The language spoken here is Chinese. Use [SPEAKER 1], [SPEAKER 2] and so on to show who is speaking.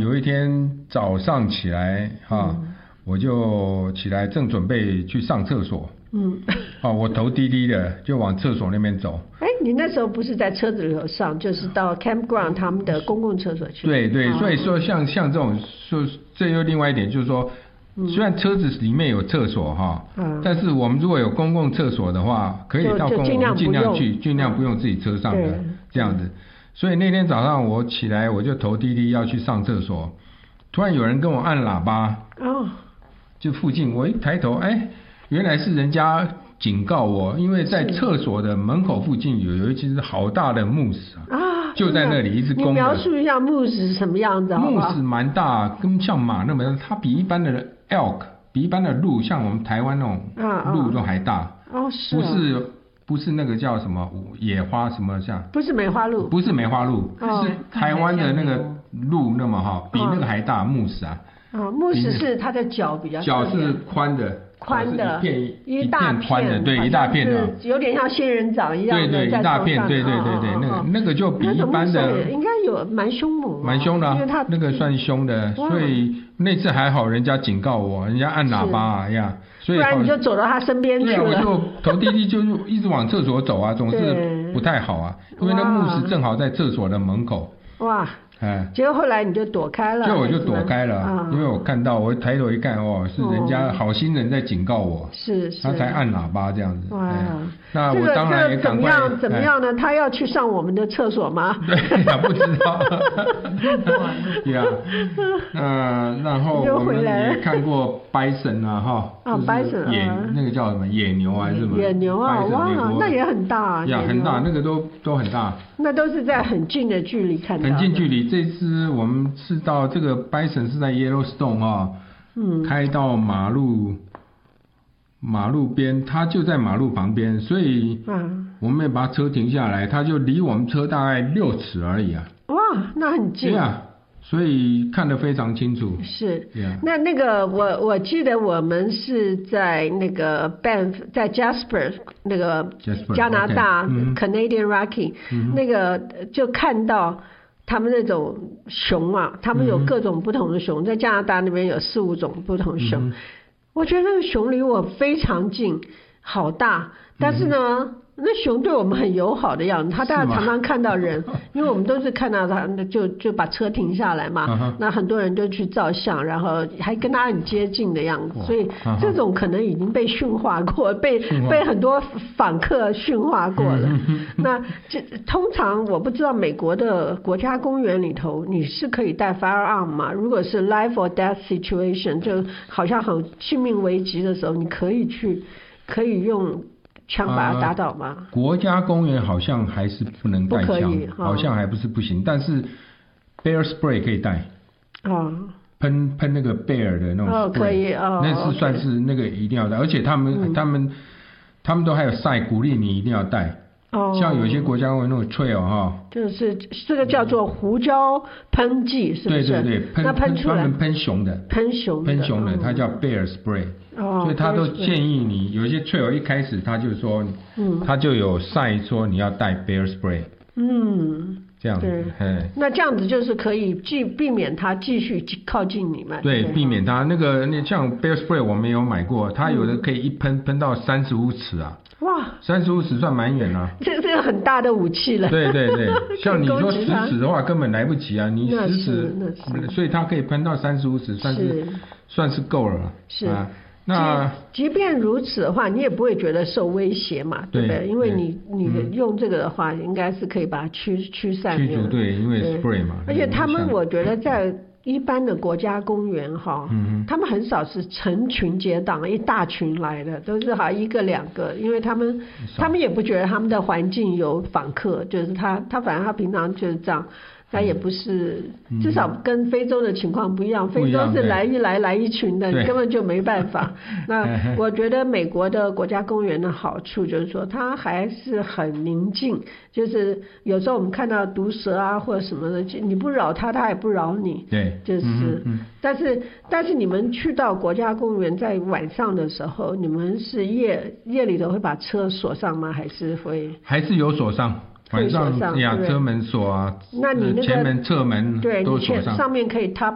[SPEAKER 1] 有一天早上起来我就起来正准备去上厕所，我头低低的就往厕所那边走。
[SPEAKER 2] 你那时候不是在车子里头上，就是到 campground 他们的公共厕所去。
[SPEAKER 1] 对对，所以说像这种，这又另外一点就是说，虽然车子里面有厕所但是我们如果有公共厕所的话，可以到公共，我们尽量去，尽量不用自己车上的这样子。所以那天早上我起来，我就头低低要去上厕所，突然有人跟我按喇叭，就附近我一抬头，原来是人家警告我，因为在厕所的门口附近有一只好大的木石就在那里一只公的。
[SPEAKER 2] 你描述一下木石是什么样子好不好？
[SPEAKER 1] 木石蛮大，跟像马那么大，它比一般的 elk， 比一般的鹿，像我们台湾那种鹿都还大。是不是那个叫什么野花什么像？
[SPEAKER 2] 不是梅花鹿。不
[SPEAKER 1] 是梅花鹿，是台湾的那个鹿那么比那个还大木石啊。
[SPEAKER 2] 木石是它的脚比较小，
[SPEAKER 1] 脚是宽的，一大片宽的，对，一大片的，
[SPEAKER 2] 有点像仙人掌一样的，
[SPEAKER 1] 对，一大片，对，那个就比一般的
[SPEAKER 2] 应该有蛮凶猛，
[SPEAKER 1] 蛮凶的，因为它那个算凶的，所以那次还好，人家警告我，人家按喇叭所以不
[SPEAKER 2] 然你就走到他身边去了。
[SPEAKER 1] 对啊，我就头低低就一直往厕所走啊，总是不太好啊，因为那木石正好在厕所的门口。哇！结果后来你就躲开了。我就躲开了，因为我看到，我抬头一看，是人家好心人在警告我，他才按喇叭这样子。哇！那我当然也赶快。
[SPEAKER 2] 怎么样呢？他要去上我们的厕所吗？
[SPEAKER 1] 对呀，不知道。然后我们也看过 bison
[SPEAKER 2] bison
[SPEAKER 1] 那个叫什么野牛还是什么？
[SPEAKER 2] 野牛哇，那也很大。
[SPEAKER 1] 很大，那个都很大。
[SPEAKER 2] 那都是在很近的距离看到。
[SPEAKER 1] 很近距离，这次我们是到这个 bison 是在 Yellowstone 开到马路边，它就在马路旁边，所以我们也把车停下来，它就离我们车大概6尺而已啊。
[SPEAKER 2] 哇，那很近。对啊，
[SPEAKER 1] 所以看得非常清楚。
[SPEAKER 2] 是，那个我记得我们是在那个 Banff， 在 Jasper 那个加拿大 Canadian Rocky，那个就看到他们那种熊他们有各种不同的熊，在加拿大那边有4、5种不同的熊。我觉得那个熊离我非常近，好大，但是呢。那熊对我们很友好的样子，它当然常常看到人，因为我们都是看到它就把车停下来嘛，那很多人就去照相，然后还跟它很接近的样子，所以这种可能已经被驯化过，被很多访客驯化过了。那通常我不知道美国的国家公园里头你是可以带 firearm 吗？如果是 life or death situation， 就好像很性命危急的时候，你可以用枪把它打倒吗？
[SPEAKER 1] 国家公园好像还是不能带枪，好像还不是不行，但是 bear spray 可以带。喷那个 bear 的那种 spray，
[SPEAKER 2] 可以
[SPEAKER 1] 那是算是那个一定要带，而且他们都还有晒鼓励你一定要带。像有些国家公园那种 trail
[SPEAKER 2] 就是这个叫做胡椒喷剂，是不是？
[SPEAKER 1] 对，
[SPEAKER 2] 那喷出来
[SPEAKER 1] 专门喷熊的，它叫 bear spray。所以他都建议你，有一些 trail 一开始他就说，他就有晒说你要带 bear spray。这样子。
[SPEAKER 2] 那这样子就是可以避免它继续靠近你们。
[SPEAKER 1] 对，避免它那像 bear spray 我们有买过，它有的可以一喷到35尺啊。哇，35尺算蛮远了。
[SPEAKER 2] 这个很大的武器了。
[SPEAKER 1] 对，像你说10尺的话根本来不及啊，你10尺，所以它可以喷到35尺，算是够了。
[SPEAKER 2] 是。那即便如此的话，你也不会觉得受威胁嘛，对不对？因为你用这个的话，应该是可以把它驱散
[SPEAKER 1] 驱逐，对，因为 spray 嘛。
[SPEAKER 2] 而且他们，我觉得在一般的国家公园他们很少是成群结党一大群来的，都是1个2个，因为他们也不觉得他们的环境有访客，就是他反正他平常就是这样。它也不是，至少跟非洲的情况不一样。非洲是来一群的，你根本就没办法。那我觉得美国的国家公园的好处就是说，它还是很宁静。就是有时候我们看到毒蛇或者什么的，你不扰它，它也不扰你。
[SPEAKER 1] 对，
[SPEAKER 2] 就是。但是你们去到国家公园在晚上的时候，你们是夜里头会把车锁上吗？还是会？
[SPEAKER 1] 还是有锁上。晚上车门锁
[SPEAKER 2] 那你那个
[SPEAKER 1] 前门侧门都锁上，
[SPEAKER 2] 上面可以